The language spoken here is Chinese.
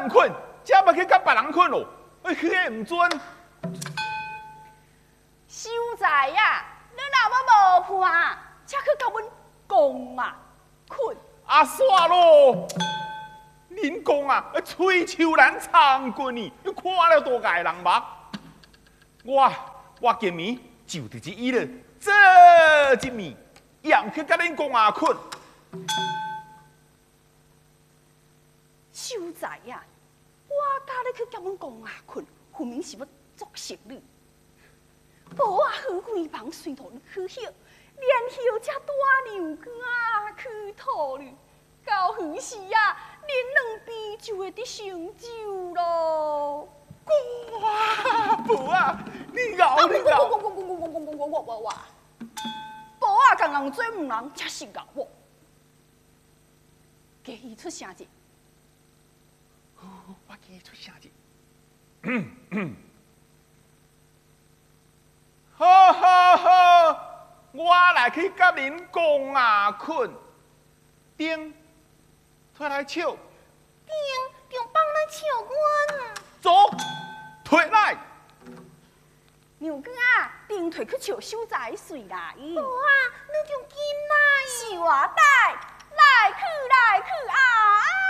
唔困，这要去甲别人困咯，去个唔准。 秀才呀，你若要无伴，才去甲阮讲啊，困。 啊，煞咯！恁讲啊，吹秋兰长棍呢，你看了多碍人目。我今暝就伫这伊了，这一暝也唔去甲恁讲啊困。 秀才呀，我教你去甲阮讲啊困，分明是要作死你。无啊，好几房随同你去歇，连休才带牛羹去讨你。到时时啊，恁两边就会得成就咯。 哇，无啊，你咬你咬！ 我，无啊，共人做唔人，才是咬我。加伊出声者。 我记出声者。好，我来去甲恁讲啊困。丁，退来笑。 丁帮咱笑阮。 走，退来。 牛哥啊，丁退去笑秀才睡来。 无啊，你就紧来。 是我带，来去啊！